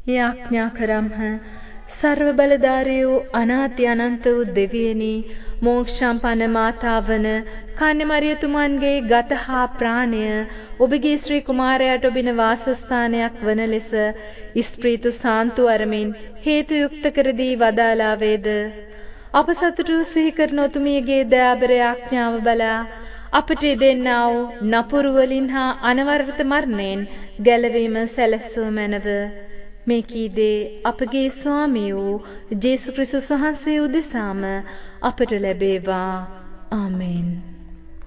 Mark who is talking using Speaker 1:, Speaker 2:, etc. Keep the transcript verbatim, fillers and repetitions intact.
Speaker 1: යාඥා කරම්හ. සර්ව බලධාරී වූ අනාති අනන්ත වූ දෙවියනි, මෝක්ෂම්පන්න මාතාවන කන්‍ය මරියතුමන්ගේ ගත හා ප්‍රාණය ඔබගේ ශ්‍රී කුමාරයාට ඔබින වාසස්ථානයක් වන ලෙස ස්ප්‍රීතු සාන්තු අරමින් හේතු යුක්ත කර දී වදාලා වේද. අප සතුටු සිහි කරන ඔතුමියගේ දයාබර යාඥාව බලා අපට දෙන්නා වූ නපුරු වලින් හා අනවරත මරණයෙන් ගැලවීම සැලැස්සුව මැනව. මේ කීදේ අපගේ ස්වාමී වූ ජේසුස් ක්‍රිස්තුස් වහන්සේ උදෙසාම අපට ලැබේවා. ආමෙන්.